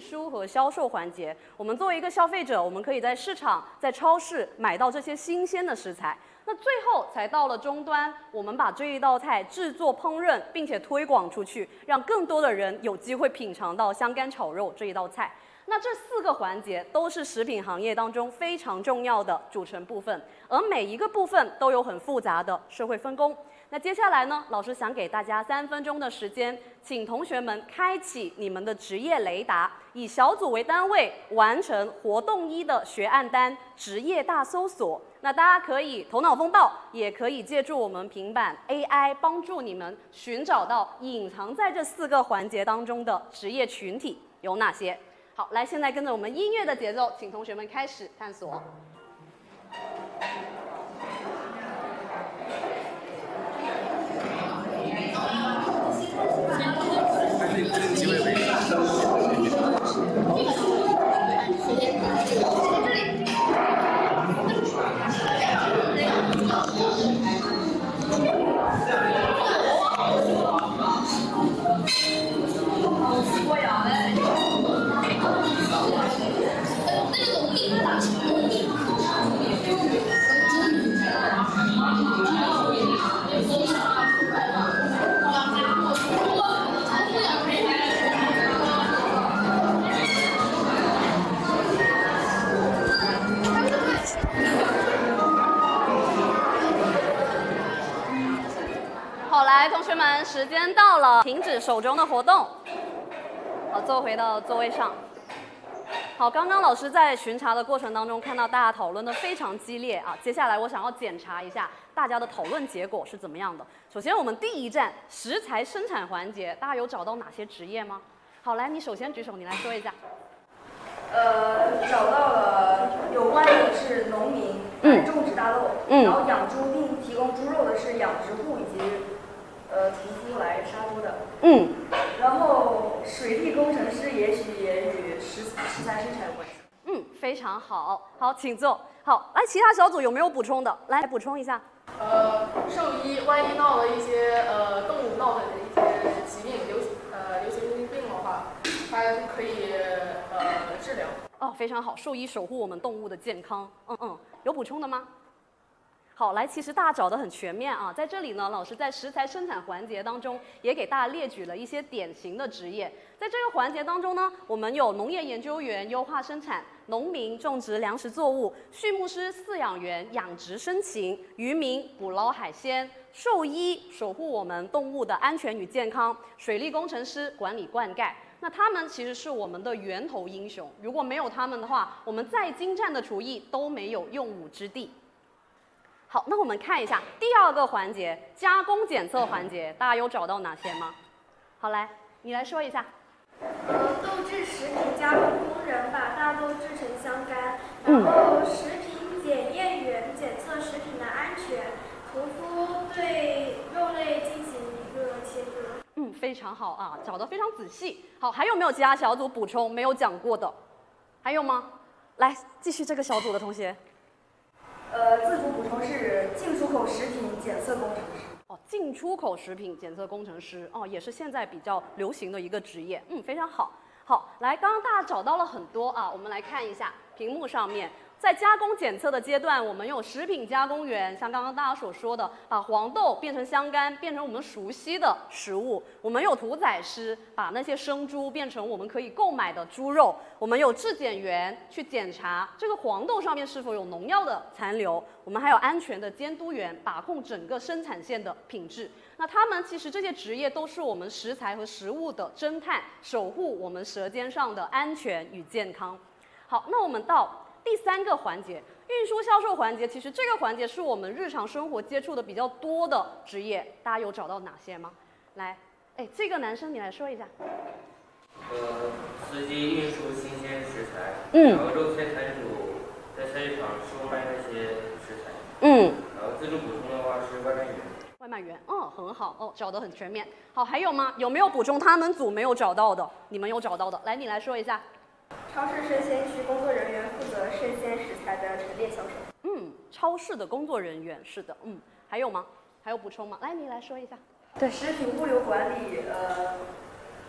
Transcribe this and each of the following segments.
输和销售环节。我们作为一个消费者，我们可以在市场、在超市买到这些新鲜的食材。那最后才到了终端，我们把这一道菜制作烹饪，并且推广出去，让更多的人有机会品尝到香干炒肉这一道菜。那这4个环节都是食品行业当中非常重要的组成部分，而每一个部分都有很复杂的社会分工。那接下来呢，老师想给大家3分钟的时间，请同学们开启你们的职业雷达，以小组为单位完成活动1的学案单职业大搜索。那大家可以头脑风暴，也可以借助我们平板 AI 帮助你们寻找到隐藏在这4个环节当中的职业群体有哪些。好，来，现在跟着我们音乐的节奏，请同学们开始探索。好，来，同学们，时间到了，停止手中的活动，好，坐回到座位上。好，刚刚老师在巡查的过程当中，看到大家讨论的非常激烈啊。接下来我想要检查一下大家的讨论结果是怎么样的。首先，我们第一站食材生产环节，大家有找到哪些职业吗？好，来，你首先举手，你来说一下。 找到了有关的是农民，种植大豆，然后养猪并提供猪肉的是养殖户以及屠夫来杀猪的，然后水利工程师也许也与食材生产有关系。 非常好，好，请坐。好，来，其他小组有没有补充的？来补充一下。 兽医万一闹了一些动物闹的一些疾病，流行病的话，它可以治疗。 哦，非常好，兽医守护我们动物的健康。有补充的吗？好，来，其实大家找得很全面啊，在这里呢，老师在食材生产环节当中也给大家列举了一些典型的职业。在这个环节当中呢，我们有农业研究员优化生产，农民种植粮食作物，畜牧师饲养员养殖生禽，渔民捕捞海鲜，兽医守护我们动物的安全与健康，水利工程师管理灌溉。那他们其实是我们的源头英雄，如果没有他们的话，我们再精湛的厨艺都没有用武之地。好，那我们看一下第2个环节，加工检测环节，大家有找到哪些吗？好，来，你来说一下。 豆制食品加工工人把大豆制成香干，然后食品检验员检测食品的安全，屠夫对肉类进行一个切割。 非常好啊，找得非常仔细。好，还有没有其他小组补充没有讲过的？还有吗？来，继续这个小组的同学。 自主补充是进出口食品检测工程师。 进出口食品检测工程师也是现在比较流行的一个职业。非常好。好，来，刚刚大家找到了很多啊，我们来看一下屏幕上面。在加工检测的阶段，我们有食品加工员，像刚刚大家所说的，把黄豆变成香干，变成我们熟悉的食物；我们有屠宰师，把那些生猪变成我们可以购买的猪肉；我们有质检员去检查这个黄豆上面是否有农药的残留；我们还有安全的监督员，把控整个生产线的品质。那他们其实这些职业都是我们食材和食物的侦探，守护我们舌尖上的安全与健康。好，那我们到第3个环节，运输销售环节，其实这个环节是我们日常生活接触的比较多的职业，大家有找到哪些吗？来，这个男生你来说一下。 司机运输新鲜食材，然后肉菜摊主在菜市场售卖那些食材，然后自主补充的话是外卖员。 外卖员，很好，找得很全面。好，还有吗？有没有补充他们组没有找到的？你们有找到的，来，你来说一下。 超市生鲜区工作人员负责生鲜食材的陈列销售。 超市的工作人员是的，还有吗？还有补充吗？来，你来说一下。 对，食品物流管理，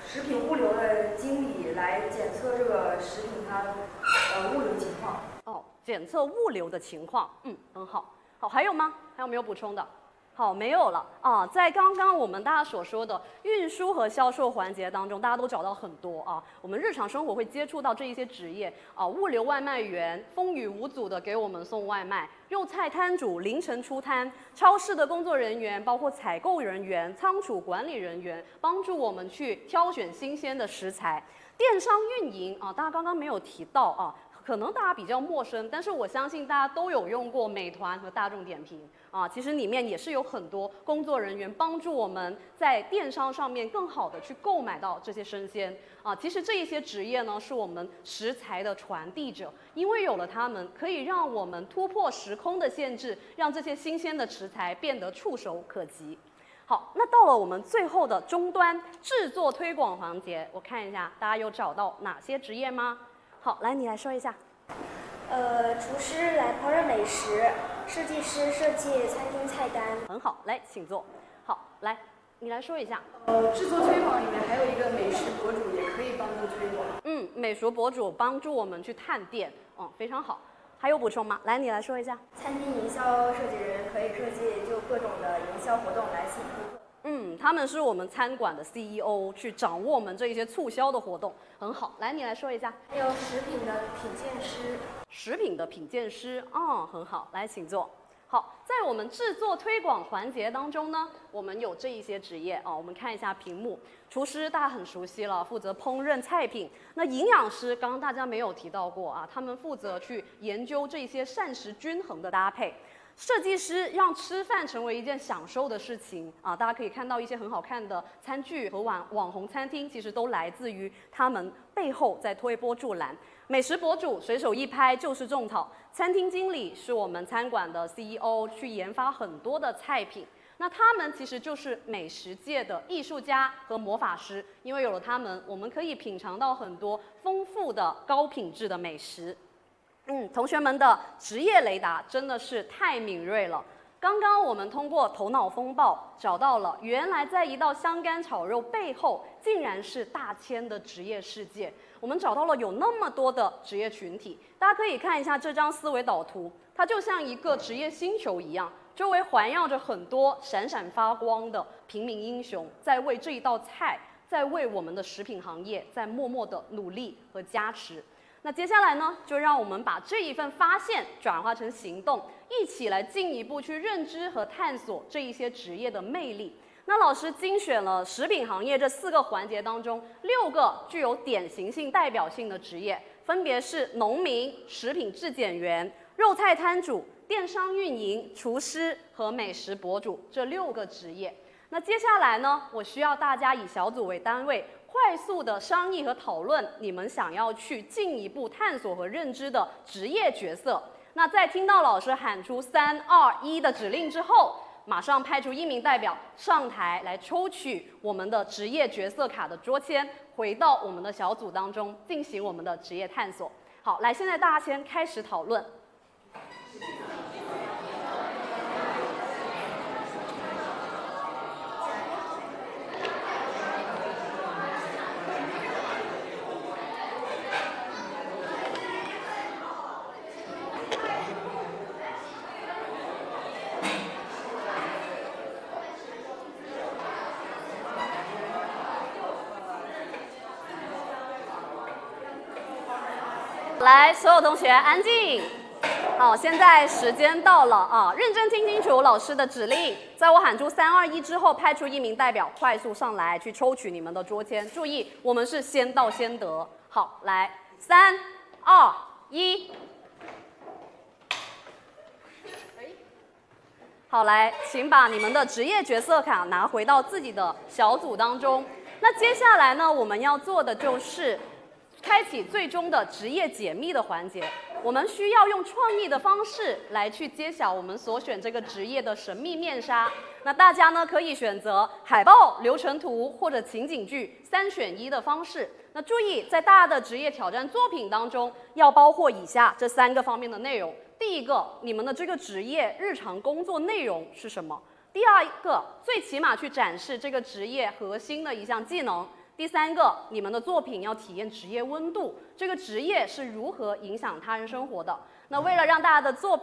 食品物流的经理来检测这个食品它物流情况。 哦，检测物流的情况，很好。好，还有吗？还有没有补充的？好，没有了啊。在刚刚我们大家所说的运输和销售环节当中，大家都找到很多啊。我们日常生活会接触到这一些职业啊，物流外卖员风雨无阻的给我们送外卖，肉菜摊主凌晨出摊，超市的工作人员，包括采购人员、仓储管理人员，帮助我们去挑选新鲜的食材。电商运营啊，大家刚刚没有提到啊。可能大家比较陌生，但是我相信大家都有用过美团和大众点评啊。其实里面也是有很多工作人员帮助我们在电商上面更好的去购买到这些生鲜啊。其实这一些职业呢，是我们食材的传递者，因为有了他们，可以让我们突破时空的限制，让这些新鲜的食材变得触手可及。好，那到了我们最后的终端制作推广环节，我看一下大家有找到哪些职业吗？好，来你来说一下。 厨师来烹饪美食，设计师设计餐厅菜单。 很好，来请坐。好，来你来说一下。 制作推广里面还有一个美食博主，也可以帮助推广。 美食博主帮助我们去探店，非常好。还有补充吗？来，你来说一下。 餐厅营销设计人可以设计就各种的营销活动来吸引顾客。 他们是我们餐馆的 CEO， 去掌握我们这一些促销的活动，很好。来，你来说一下。 还有食品的品鉴师。 食品的品鉴师，很好。来，请坐。好，在我们制作推广环节当中呢，我们有这一些职业我们看一下屏幕。厨师大家很熟悉了，负责烹饪菜品。那营养师刚刚大家没有提到过啊，他们负责去研究这些膳食均衡的搭配。设计师让吃饭成为一件享受的事情啊！大家可以看到一些很好看的餐具和网红餐厅，其实都来自于他们背后在推波助澜。美食博主随手一拍就是种草，餐厅经理是我们餐馆的 CEO， 去研发很多的菜品。那他们其实就是美食界的艺术家和魔法师，因为有了他们，我们可以品尝到很多丰富的高品质的美食。同学们的职业雷达真的是太敏锐了。刚刚我们通过头脑风暴找到了，原来在一道香干炒肉背后，竟然是大千的职业世界。我们找到了有那么多的职业群体，大家可以看一下这张思维导图，它就像一个职业星球一样，周围环绕着很多闪闪发光的平民英雄，在为这一道菜，在为我们的食品行业，在默默的努力和加持。那接下来呢，就让我们把这一份发现转化成行动，一起来进一步去认知和探索这一些职业的魅力。那老师精选了食品行业这4个环节当中6个具有典型性代表性的职业，分别是农民、食品质检员、肉菜摊主、电商运营、厨师和美食博主这6个职业。那接下来呢，我需要大家以小组为单位，快速的商议和讨论你们想要去进一步探索和认知的职业角色。那在听到老师喊出3、2、1的指令之后，马上派出1名代表上台来抽取我们的职业角色卡的桌签，回到我们的小组当中进行我们的职业探索。好，来，现在大家先开始讨论。来，所有同学安静。好，现在时间到了啊，认真听清楚老师的指令。在我喊出3、2、1之后，派出1名代表快速上来去抽取你们的桌签。注意，我们是先到先得。好，来，3、2、1。好，来，请把你们的职业角色卡拿回到自己的小组当中。那接下来呢，我们要做的就是开启最终的职业解密的环节。我们需要用创意的方式来去揭晓我们所选这个职业的神秘面纱。那大家呢可以选择海报、流程图或者情景剧3选1的方式。那注意，在大家的职业挑战作品当中，要包括以下这3个方面的内容。第一个，你们的这个职业日常工作内容是什么？第二个，最起码去展示这个职业核心的一项技能。 第3个，你们的作品要体验职业温度，这个职业是如何影响他人生活的。那为了让大家的作品